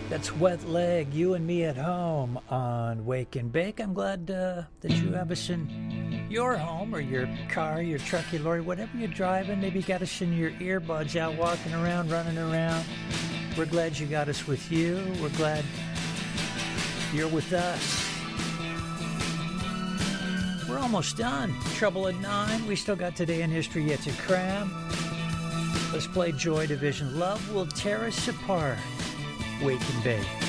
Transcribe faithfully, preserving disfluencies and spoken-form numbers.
That's Wet Leg, you and me at home on Wake and Bake. I'm glad uh, that you have us in your home or your car, your truck, your lorry, whatever you're driving. Maybe you got us in your earbuds out walking around, running around. We're glad you got us with you. We're glad you're with us. We're almost done. Trouble at nine. We still got Today in History yet to cram. Let's play Joy Division. Love will tear us apart. Wake and Bake.